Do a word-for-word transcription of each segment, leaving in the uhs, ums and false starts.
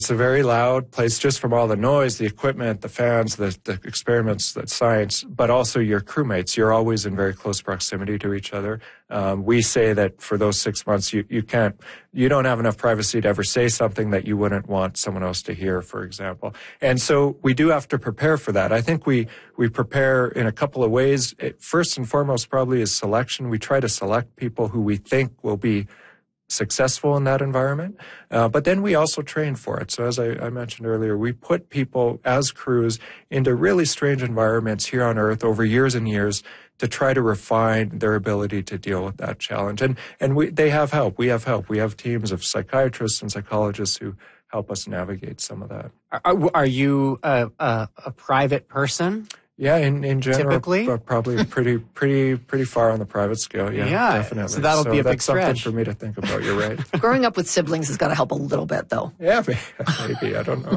It's a very loud place just from all the noise, the equipment, the fans, the, the experiments, the science, but also your crewmates. You're always in very close proximity to each other. Um, we say that for those six months, you, you can't, you don't have enough privacy to ever say something that you wouldn't want someone else to hear, for example. And so we do have to prepare for that. I think we, we prepare in a couple of ways. First and foremost probably is selection. We try to select people who we think will be successful in that environment. Uh, but then we also train for it. So as I, I mentioned earlier, we put people as crews into really strange environments here on Earth over years and years to try to refine their ability to deal with that challenge. And, and we, they have help. We have help. We have teams of psychiatrists and psychologists who help us navigate some of that. Are, are you a, a, a private person? Yeah, in, in general, typically? probably pretty, pretty, pretty far on the private scale. Yeah, yeah, definitely. So that'll so be a big that's something stretch for me to think about. You're right. Growing up with siblings has got to help a little bit, though. Yeah, maybe. I don't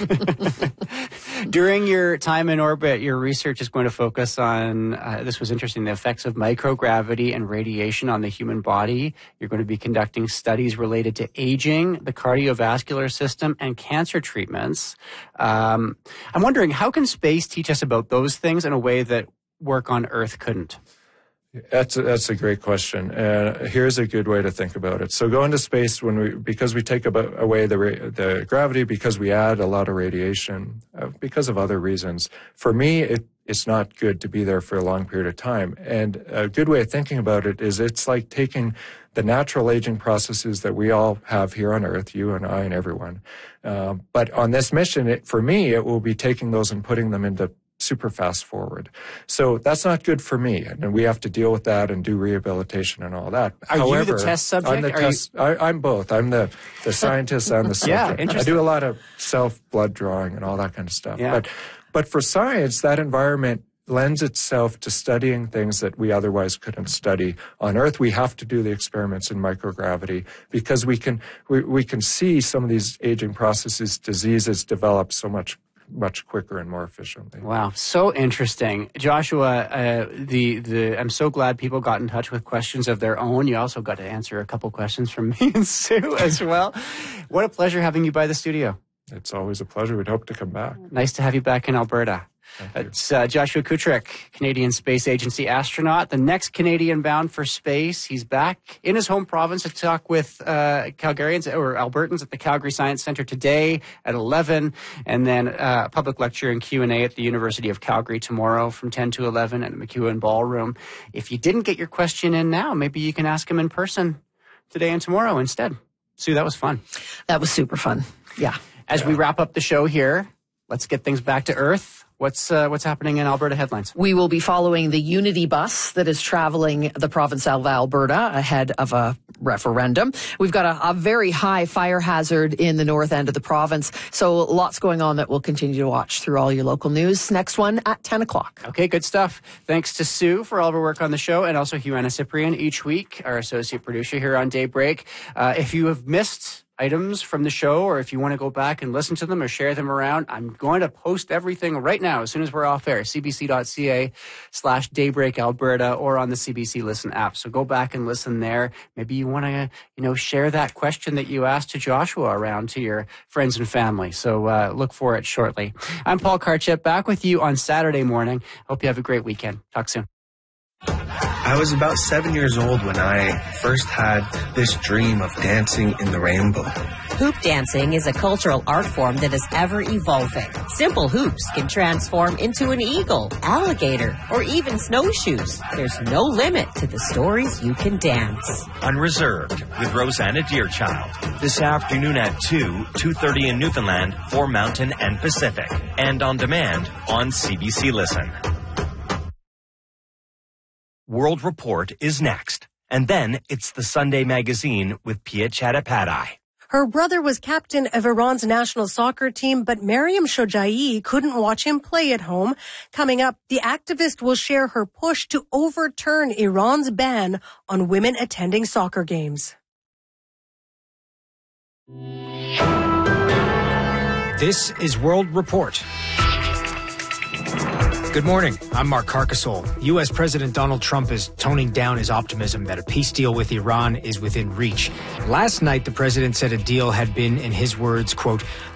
know. During your time in orbit, your research is going to focus on, uh, this was interesting, the effects of microgravity and radiation on the human body. You're going to be conducting studies related to aging, the cardiovascular system, and cancer treatments. Um, I'm wondering, how can space teach us about those things in a way that work on Earth couldn't? That's a, that's a great question. And uh, here's a good way to think about it. So going to space, when we because we take about, away the ra- the gravity, because we add a lot of radiation, uh, because of other reasons. For me, it it's not good to be there for a long period of time. And a good way of thinking about it is it's like taking the natural aging processes that we all have here on Earth, you and I and everyone. Uh, but on this mission, it, for me, it will be taking those and putting them into super fast forward. So that's not good for me. And we have to deal with that and do rehabilitation and all that. Are However, you the test subject? I'm, the Are test, you... I, I'm both. I'm the, the scientist and the subject. Yeah, interesting. I do a lot of self-blood drawing and all that kind of stuff. Yeah. But, but for science, that environment lends itself to studying things that we otherwise couldn't study. On Earth, we have to do the experiments in microgravity because we can, we, we can see some of these aging processes, diseases develop so much much quicker and more efficiently. Wow, so interesting. Joshua, uh, the, the, I'm so glad people got in touch with questions of their own. You also got to answer a couple questions from me and Sue as well. What a pleasure having you by the studio. It's always a pleasure. We'd hope to come back. Nice to have you back in Alberta. It's uh, Joshua Kutrick, Canadian Space Agency astronaut, the next Canadian bound for space. He's back in his home province to talk with uh, Calgarians or Albertans at the Calgary Science Centre today at eleven, and then uh, a public lecture and Q and A at the University of Calgary tomorrow from ten to eleven at McEwen Ballroom. If you didn't get your question in now, maybe you can ask him in person today and tomorrow instead. Sue, that was fun. That was super fun. Yeah. As yeah. we wrap up the show here, let's get things back to Earth. What's uh, what's happening in Alberta headlines? We will be following the Unity bus that is traveling the province of Alberta ahead of a referendum. We've got a, a very high fire hazard in the north end of the province, so lots going on that we'll continue to watch through all your local news. Next one at ten o'clock. Okay, good stuff. Thanks to Sue for all of her work on the show, and also Huana Cyprian each week, our associate producer here on Daybreak. Uh, if you have missed items from the show, or if you want to go back and listen to them or share them around, I'm going to post everything right now as soon as we're off air, cbc.ca slash Daybreak Alberta, or on the C B C Listen app. So go back and listen there. Maybe you want to, you know, share that question that you asked to Joshua around to your friends and family. So uh, look for it shortly. I'm Paul Karchep, back with you on Saturday morning. Hope you have a great weekend. Talk soon. I was about seven years old when I first had this dream of dancing in the rainbow. Hoop dancing is a cultural art form that is ever evolving. Simple hoops can transform into an eagle, alligator, or even snowshoes. There's no limit to the stories you can dance. Unreserved with Rosanna Deerchild. This afternoon at two, two thirty in Newfoundland for Mountain and Pacific. And on demand on C B C Listen. World Report is next. And then it's the Sunday Magazine with Pia Chattopadhyay. Her brother was captain of Iran's national soccer team, but Mariam Shojaei couldn't watch him play at home. Coming up, the activist will share her push to overturn Iran's ban on women attending soccer games. This is World Report. Good morning. I'm Mark Carcasole. U S. President Donald Trump is toning down his optimism that a peace deal with Iran is within reach. Last night, the president said a deal had been, in his words, quote,